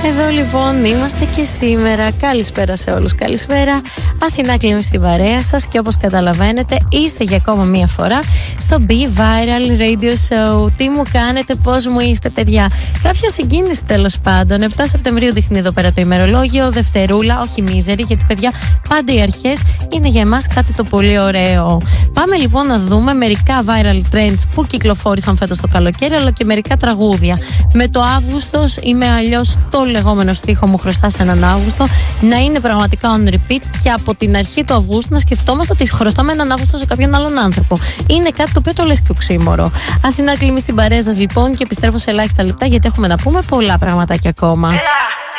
Εδώ λοιπόν είμαστε και σήμερα. Καλησπέρα σε όλους, καλησπέρα. Αθηνά κλείνει στην παρέα σας και όπως καταλαβαίνετε είστε για ακόμα μία φορά στο Be Viral Radio Show. Τι μου κάνετε, πώς μου είστε παιδιά? Κάποια συγκίνηση τέλος πάντων. 7 Σεπτεμβρίου δείχνει εδώ πέρα το ημερολόγιο. Δευτερούλα, όχι μίζερη, γιατί παιδιά πάντα οι αρχές είναι για εμάς κάτι το πολύ ωραίο. Πάμε λοιπόν να δούμε μερικά viral trends που κυκλοφόρησαν φέτος το καλοκαίρι, αλλά και μερικά τραγούδια. Με το Αύγουστος ή με αλλιώς το λεγόμενο στίχο μου χρωστάς έναν Αύγουστο να είναι πραγματικά on repeat και από την αρχή του Αυγούστου να σκεφτόμαστε ότι χρωστάμε έναν Αύγουστο σε κάποιον άλλον άνθρωπο. Είναι κάτι το οποίο το λες και οξύμορο. Αθηνά κλείνει στην παρέα σας λοιπόν και επιστρέφω σε ελάχιστα λεπτά γιατί έχουμε να πούμε πολλά πραγματάκια ακόμα.